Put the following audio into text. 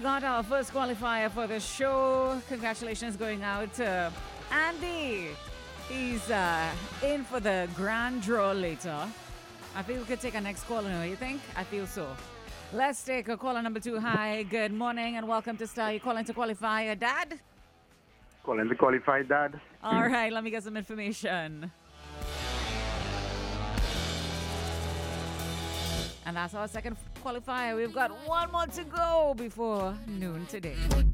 got our first qualifier for the show. Congratulations going out to Andy. He's in for the grand draw later. I think we could take our next caller now, you think? I feel so. Let's take a caller number 2. Hi, good morning and welcome to Star. You calling to qualify your dad? Calling to qualify, Dad. All right, let me get some information. And that's our second qualifier. We've got one more to go before noon today.